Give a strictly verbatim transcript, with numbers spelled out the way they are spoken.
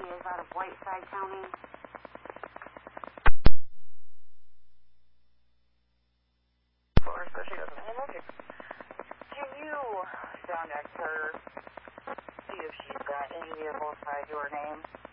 is out of Whiteside County. Florida, so she doesn't have it. Can you contact her, see if she's got any vehicles tied to her name?